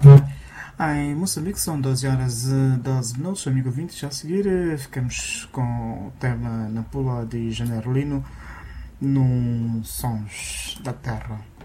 Em Moçambique são 12 horas e 12 minutos, amigo ouvinte. Já a seguir ficamos com o tema na Pula de Janeiro Lino, num Sons da Terra.